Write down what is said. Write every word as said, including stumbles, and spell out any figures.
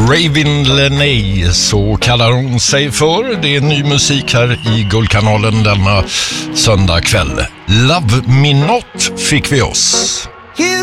Raven Lenay, så kallar hon sig för. Det är ny musik här i Guldkanalen denna söndag kväll. Love Me Not fick vi oss.